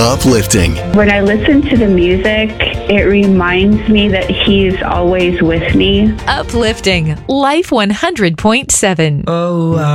Uplifting. When I listen to the music, it reminds me that He's always with me. Uplifting. Life 100.7. Oh,